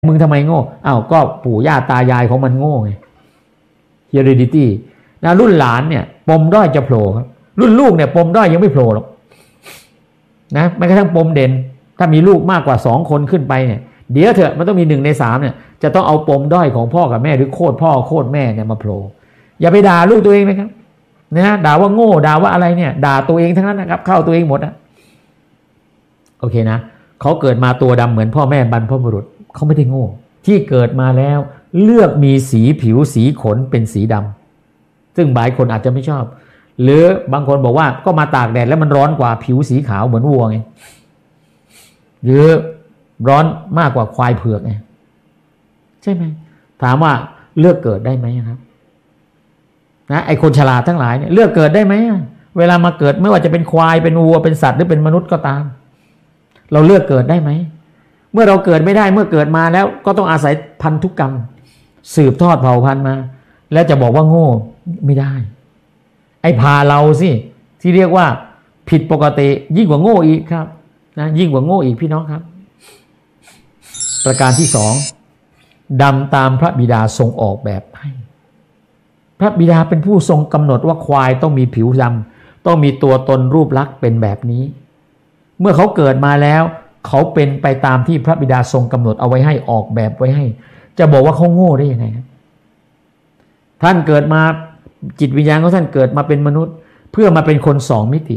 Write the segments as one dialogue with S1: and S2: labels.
S1: มึงทำไมโง่อ้าวก็ปู่ย่าตายายของมันโง่ไง heredity นะรุ่นหลานเนี่ยปมด้อยจะโผล่ครับรุ่นลูกเนี่ยปมด้อยยังไม่โผล่หรอกนะแม้กระทั่งปมเด่นถ้ามีลูกมากกว่า2คนขึ้นไปเนี่ยเดี๋ยวเถอะมันต้องมี1 ใน 3เนี่ยจะต้องเอาปมด้อยของพ่อกับแม่หรือโคตรพ่อโคตรแม่เนี่ยมาโผล่อย่าไปด่าลูกตัวเองนะครับนะด่าว่าโง่ด่าว่าอะไรเนี่ยด่าตัวเองทั้งนั้นนะครับเข้าตัวเองหมดนะโอเคนะเขาเกิดมาตัวดำเหมือนพ่อแม่บรรพบุรุษเขาไม่ได้โง่ที่เกิดมาแล้วเลือกมีสีผิวสีขนเป็นสีดำซึ่งบางคนอาจจะไม่ชอบหรือบางคนบอกว่าก็มาตากแดดแล้วมันร้อนกว่าผิวสีขาวเหมือนวัวไงหรือร้อนมากกว่าควายเผือกไงใช่ไหมถามว่าเลือกเกิดได้ไหมครับนะไอคนฉลาดทั้งหลายเนี่ยเลือกเกิดได้ไหมเวลามาเกิดไม่ว่าจะเป็นควายเป็นวัวเป็นสัตว์หรือเป็นมนุษย์ก็ตามเราเลือกเกิดได้ไหมเมื่อเราเกิดไม่ได้เมื่อเกิดมาแล้วก็ต้องอาศัยพันธุกรรมสืบทอดเผ่าพันธุ์มาแล้วจะบอกว่าโง่ไม่ได้ไอ้พาเราสิที่เรียกว่าผิดปกติยิ่งกว่าโง่อีกครับนะยิ่งกว่าโง่อีกพี่น้องครับประการที่2ดำตามพระบิดาทรงออกแบบให้พระบิดาเป็นผู้ทรงกำหนดว่าควายต้องมีผิวดำต้องมีตัวตนรูปลักษณ์เป็นแบบนี้เมื่อเขาเกิดมาแล้วเขาเป็นไปตามที่พระบิดาทรงกำหนดเอาไว้ให้ออกแบบไว้ให้จะบอกว่าเขาโง่ได้ยังไงครับท่านเกิดมาจิตวิญญาณของท่านเกิดมาเป็นมนุษย์เพื่อมาเป็นคน2 มิติ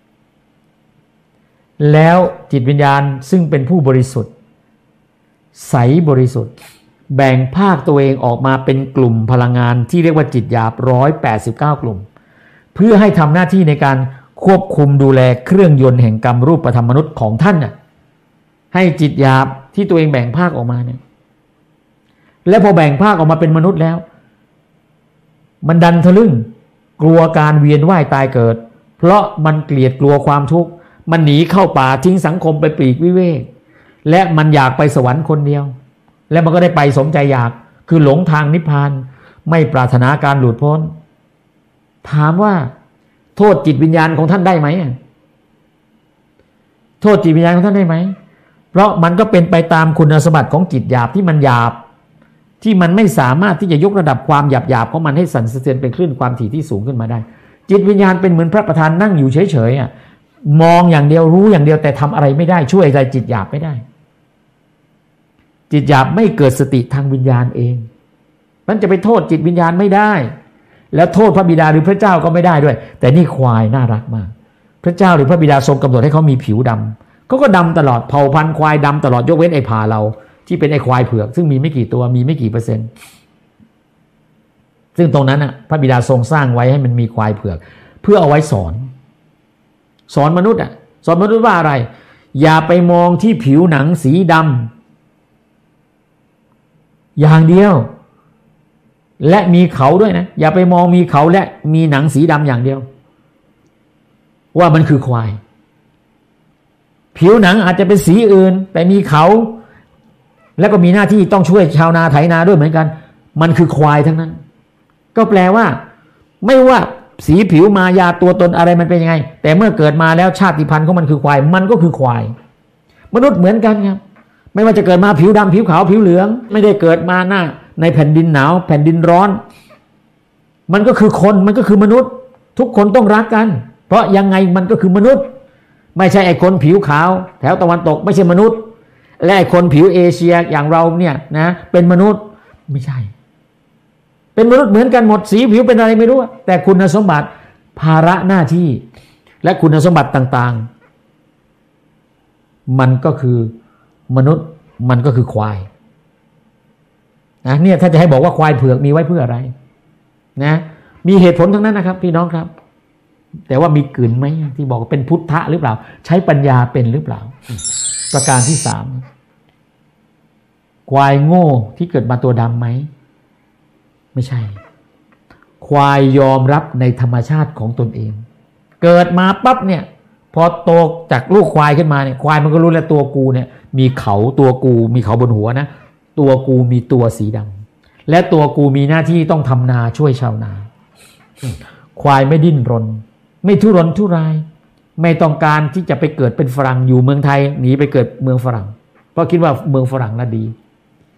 S1: แล้วจิตวิญญาณซึ่งเป็นผู้บริสุทธิ์ใสบริสุทธิ์แบ่งภาคตัวเองออกมาเป็นกลุ่มพลังงานที่เรียกว่าจิตหยาบ189 กลุ่มเพื่อให้ทำหน้าที่ในการควบคุมดูแลเครื่องยนต์แห่งกรรมรูปธรรมมนุษย์ของท่านน่ะให้จิตหยาบที่ตัวเองแบ่งภาคออกมาเนี่ยและพอแบ่งภาคออกมาเป็นมนุษย์แล้วมันดันทะลึ่งกลัวการเวียนว่ายตายเกิดเพราะมันเกลียดกลัวความทุกข์มันหนีเข้าป่าทิ้งสังคมไปปลีกวิเวกและมันอยากไปสวรรค์คนเดียวและมันก็ได้ไปสมใจอยากคือหลงทางนิพพานไม่ปรารถนาการหลุดพ้นถามว่าโทษจิตวิญญาณของท่านได้ไหมโทษจิตวิญญาณของท่านได้ไหมเพราะมันก็เป็นไปตามคุณสมบัติของจิตหยาบที่มันหยาบที่มันไม่สามารถที่จะยกระดับความหยาบๆของมันให้สั่นสะเทือนเป็นคลื่นความถี่ที่สูงขึ้นมาได้จิตวิญญาณเป็นเหมือนพระประธานนั่งอยู่เฉยๆมองอย่างเดียวรู้อย่างเดียวแต่ทำอะไรไม่ได้ช่วยอะไรจิตหยาบไม่ได้จิตหยาบไม่เกิดสติทางวิญญาณเองมันจะไปโทษจิตวิญญาณไม่ได้แล้วโทษพระบิดาหรือพระเจ้าก็ไม่ได้ด้วยแต่นี่ควายน่ารักมากพระเจ้าหรือพระบิดาทรงกำหนดให้เขามีผิวดำเขาก็ดำตลอดเผ่าพันธุ์ควายดำตลอดยกเว้นไอ้พาเราที่เป็นไอ้ควายเผือกซึ่งมีไม่กี่ตัวมีไม่กี่เปอร์เซ็นต์ซึ่งตรงนั้นน่ะพระบิดาทรงสร้างไว้ให้มันมีควายเผือกเพื่อเอาไว้สอนมนุษย์สอนมนุษย์ว่าอะไรอย่าไปมองที่ผิวหนังสีดำอย่างเดียวและมีเขาด้วยนะอย่าไปมองมีเขาและมีหนังสีดำอย่างเดียวว่ามันคือควายผิวหนังอาจจะเป็นสีอื่นแต่มีเขาแล้วก็มีหน้าที่ต้องช่วยชาวนาไถนาด้วยเหมือนกันมันคือควายทั้งนั้นก็แปลว่าไม่ว่าสีผิวมายาตัวตนอะไรมันเป็นยังไงแต่เมื่อเกิดมาแล้วชาติพันธุ์ของมันคือควายมันก็คือควายมนุษย์เหมือนกันครับไม่ว่าจะเกิดมาผิวดำผิวขาวผิวเหลืองไม่ได้เกิดมาหน้าในแผ่นดินหนาวแผ่นดินร้อนมันก็คือคนมันก็คือมนุษย์ทุกคนต้องรักกันเพราะยังไงมันก็คือมนุษย์ไม่ใช่ไอ้คนผิวขาวแถวตะวันตกไม่ใช่มนุษย์และไอ้คนผิวเอเชียอย่างเราเนี่ยนะเป็นมนุษย์ไม่ใช่เป็นมนุษย์เหมือนกันหมดสีผิวเป็นอะไรไม่รู้แต่คุณสมบัติภาระหน้าที่และคุณสมบัติต่างๆมันก็คือมนุษย์มันก็คือควายนะเนี่ยถ้าจะให้บอกว่าควายเผือกมีไว้เพื่ออะไรนะมีเหตุผลทั้งนั้นนะครับพี่น้องครับแต่ว่ามีกลืนไหมที่บอกเป็นพุทธะหรือเปล่าใช้ปัญญาเป็นหรือเปล่าประการที่3ควายโง่ที่เกิดมาตัวดำไหมไม่ใช่ควายยอมรับในธรรมชาติของตนเองเกิดมาปั๊บเนี่ยพอโตจากลูกควายขึ้นมาเนี่ยควายมันก็รู้แล้วตัวกูเนี่ยมีเขาตัวกูมีเขาบนหัวนะตัวกูมีตัวสีดำและตัวกูมีหน้าที่ต้องทำนาช่วยชาวนาควายไม่ดิ้นรนไม่ทุรนทุรายไม่ต้องการที่จะไปเกิดเป็นฝรั่งอยู่เมืองไทยหนีไปเกิดเมืองฝรั่งเพราะคิดว่าเมืองฝรั่งน่ะดี